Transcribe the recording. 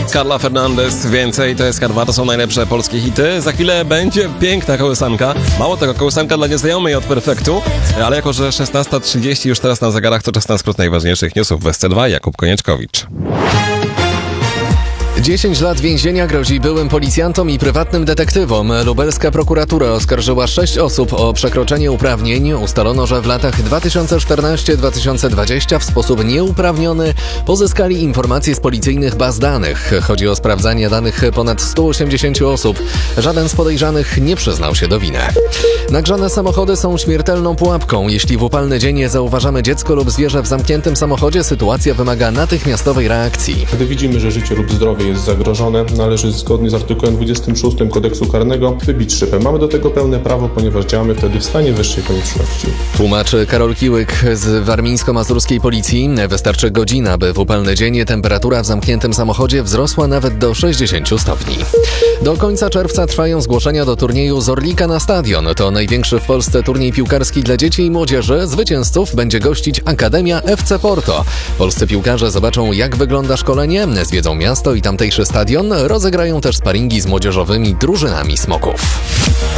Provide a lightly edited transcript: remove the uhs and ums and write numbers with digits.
Carla Fernandez, więcej, to jest K2, to są najlepsze polskie hity. Za chwilę będzie piękna kołysanka. Mało tego, kołysanka dla nieznajomej od Perfektu, ale jako, że 16:30 już teraz na zegarach, to czas na skrót najważniejszych newsów w SC2. Jakub Konieczkowicz. 10 lat więzienia grozi byłym policjantom i prywatnym detektywom. Lubelska prokuratura oskarżyła 6 osób o przekroczenie uprawnień. Ustalono, że w latach 2014-2020 w sposób nieuprawniony pozyskali informacje z policyjnych baz danych. Chodzi o sprawdzanie danych ponad 180 osób. Żaden z podejrzanych nie przyznał się do winy. Nagrzane samochody są śmiertelną pułapką. Jeśli w upalny dzień zauważamy dziecko lub zwierzę w zamkniętym samochodzie, sytuacja wymaga natychmiastowej reakcji. Gdy widzimy, że życie lub zdrowie jest zagrożone, należy zgodnie z artykułem 26 Kodeksu Karnego wybić szybę. Mamy do tego pełne prawo, ponieważ działamy wtedy w stanie wyższej konieczności. Tłumaczy Karol Kiłyk z warmińsko-mazurskiej policji. Wystarczy godzina, by w upalny dzień temperatura w zamkniętym samochodzie wzrosła nawet do 60 stopni. Do końca czerwca trwają zgłoszenia do turnieju z Orlika na stadion. To największy w Polsce turniej piłkarski dla dzieci i młodzieży. Zwycięzców będzie gościć Akademia FC Porto. Polscy piłkarze zobaczą, jak wygląda szkolenie, zwiedzą miasto i tamtejszy stadion, rozegrają też sparingi z młodzieżowymi drużynami Smoków.